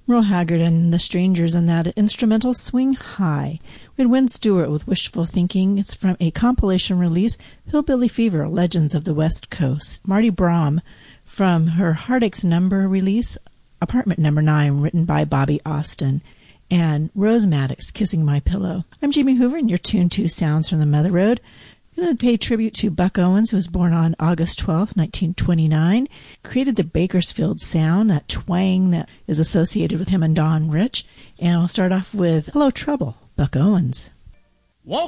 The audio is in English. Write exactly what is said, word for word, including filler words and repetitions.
Merle Haggard and the Strangers and that instrumental Swing High. We had Wynn Stewart with Wishful Thinking. It's from a compilation release, Hillbilly Fever, Legends of the West Coast. Marty Braum from her Heartaches Number release, Apartment Number nine, written by Bobby Austin. And Rose Maddox, Kissing My Pillow. I'm Jamie Hoover, and you're tuned to Sounds from the Mother Road. I'm going to pay tribute to Buck Owens, who was born on August twelfth, nineteen twenty-nine. Created the Bakersfield sound, that twang that is associated with him and Don Rich. And I'll start off with Hello Trouble, Buck Owens.